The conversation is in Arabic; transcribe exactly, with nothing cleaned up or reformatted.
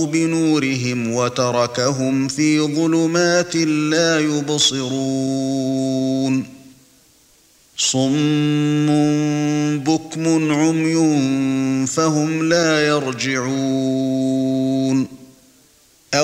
بنورهم وتركهم في ظلمات لا يبصرون صم بكم عمي فهم لا يرجعون